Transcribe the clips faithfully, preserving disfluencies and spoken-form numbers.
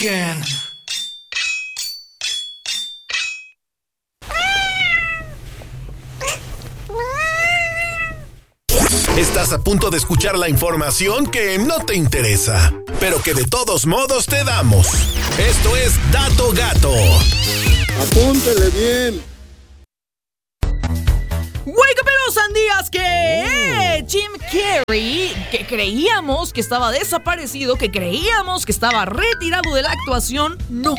again. Estás a punto de escuchar la información que no te interesa, pero que de todos modos te damos. Esto es Dato Gato. Apúntele bien. Güey, qué pedo, sandías, que Jim Carrey, que creíamos que estaba desaparecido, que creíamos que estaba retirado de la actuación, no.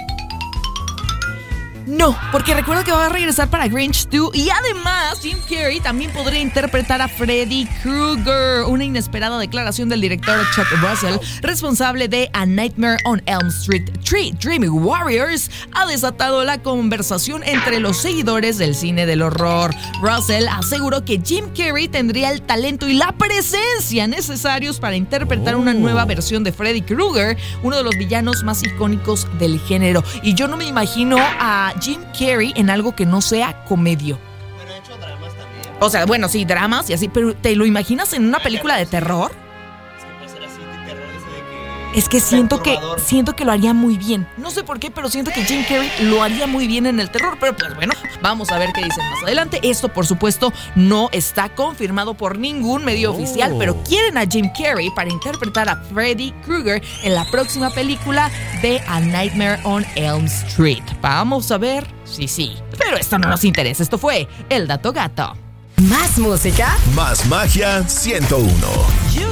No, porque recuerda que va a regresar para Grinch dos y además Jim Carrey también podría interpretar a Freddy Krueger. Una inesperada declaración del director Chuck Russell, responsable de A Nightmare on Elm Street tres Dream Warriors, ha desatado la conversación entre los seguidores del cine del horror. Russell aseguró que Jim Carrey tendría el talento y la presencia necesarios para interpretar una nueva versión de Freddy Krueger, uno de los villanos más icónicos del género. Y yo no me imagino a Jim Carrey en algo que no sea comedia. Pero ha hecho dramas también. O sea, bueno, sí, dramas y así, pero ¿te lo imaginas en una película de terror? Sí, puede ser así de terror, ese de que... Es que siento que, perturbador. siento que lo haría muy bien. No sé por qué, pero siento que Jim Carrey lo haría muy bien en el terror. Pero pues bueno, vamos a ver qué dicen más adelante. Esto, por supuesto, no está confirmado por ningún medio Oh. oficial, pero quieren a Jim Carrey para interpretar a Freddy Krueger en la próxima película de A Nightmare on Elm Street. Vamos a ver si sí. Pero esto no nos interesa. Esto fue El Dato Gato. Más música, Más magia ciento uno. You